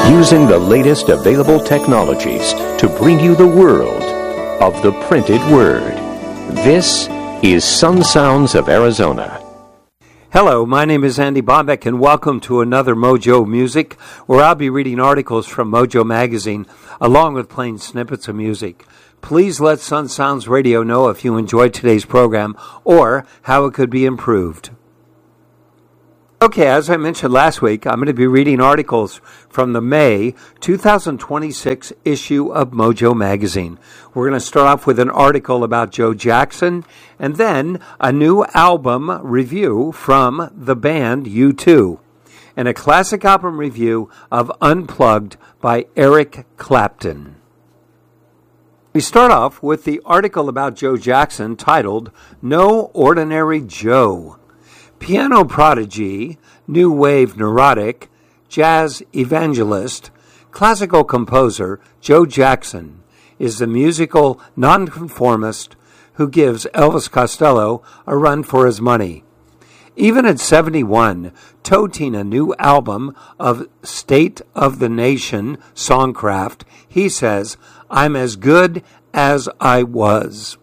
using the latest available technologies to bring you the world of the printed word. This is Sun Sounds of Arizona. Hello, my name is Andy Bombeck, and welcome to another Mojo Music, where I'll be reading articles from Mojo Magazine, along with playing snippets of music. Please let Sun Sounds Radio know if you enjoyed today's program or how it could be improved. Okay, as I mentioned last week, I'm going to be reading articles from the May 2026 issue of Mojo Magazine. We're going to start off with an article about Joe Jackson, and then a new album review from the band U2, and a classic album review of Unplugged by Eric Clapton. We start off with the article about Joe Jackson titled, No Ordinary Joe. Piano prodigy, new wave neurotic, jazz evangelist, classical composer Joe Jackson is the musical nonconformist who gives Elvis Costello a run for his money. Even at 71, toting a new album of State of the Nation songcraft, he says, I'm as good as I was.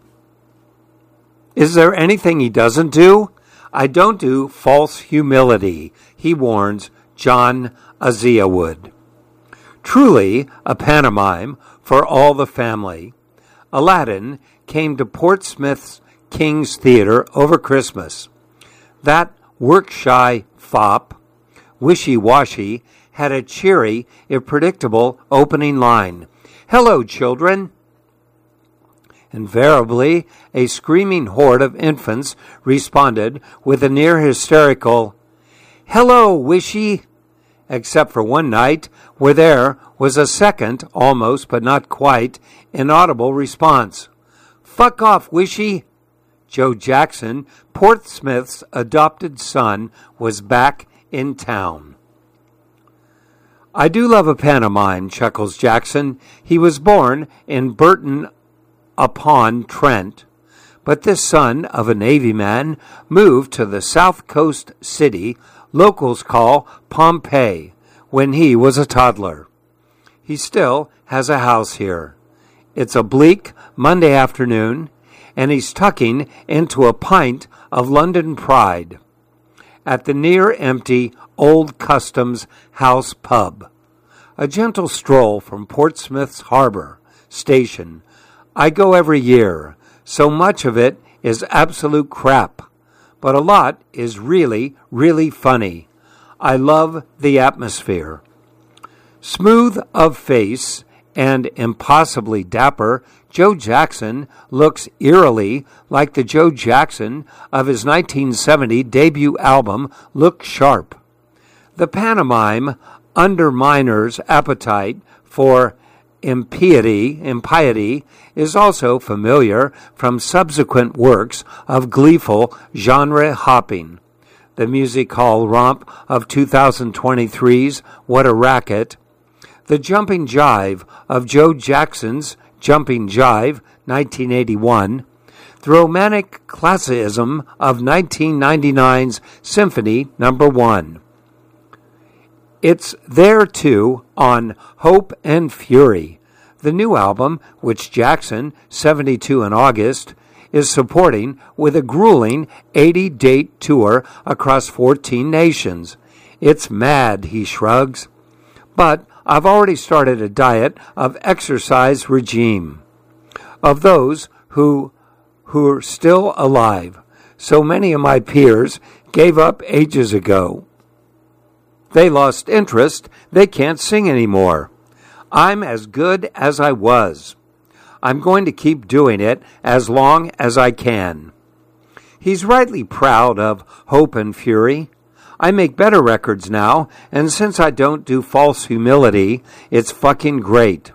Is there anything he doesn't do? I don't do false humility, he warns John Aziawood. Truly a pantomime for all the family. Aladdin came to Portsmouth's King's Theatre over Christmas. That work-shy fop, wishy-washy, had a cheery, if predictable, opening line. Hello, children. Invariably, a screaming horde of infants responded with a near-hysterical, Hello, Wishy, except for one night where there was a second, almost but not quite, inaudible response. Fuck off, Wishy. Joe Jackson, Portsmouth's adopted son, was back in town. I do love a pantomime, chuckles Jackson. He was born in Burton upon Trent, but this son of a Navy man moved to the South Coast city locals call Pompeii when he was a toddler. He still has a house here. It's a bleak Monday afternoon, and he's tucking into a pint of London pride at the near-empty Old Customs House pub. A gentle stroll from Portsmouth's harbor station. I go every year. So much of it is absolute crap, but a lot is really, really funny. I love the atmosphere. Smooth of face and impossibly dapper, Joe Jackson looks eerily like the Joe Jackson of his 1970 debut album, Look Sharp. The pantomime underminer's appetite for impiety is also familiar from subsequent works of gleeful genre hopping. The music hall romp of 2023's What a Racket, the jumping jive of Joe Jackson's Jumping Jive, 1981, the romantic classicism of 1999's Symphony No. 1. It's there, too, on Hope and Fury, the new album which Jackson, 72 in August, is supporting with a grueling 80-date tour across 14 nations. It's mad, he shrugs. But I've already started a diet of exercise regime. Of those who're still alive, so many of my peers gave up ages ago. They lost interest. They can't sing anymore. I'm as good as I was. I'm going to keep doing it as long as I can. He's rightly proud of Hope and Fury. I make better records now, and since I don't do false humility, it's fucking great.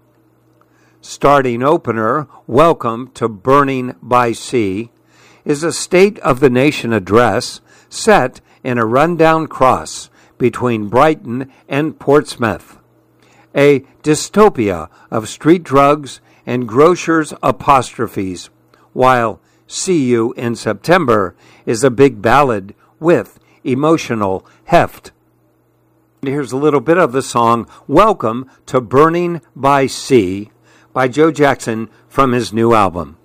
Starting opener, Welcome to Burning by Sea, is a State of the Nation address set in a rundown cross between Brighton and Portsmouth, a dystopia of street drugs and grocers' apostrophes, while See You in September is a big ballad with emotional heft. Here's a little bit of the song, Welcome to Burning by Sea, by Joe Jackson from his new album.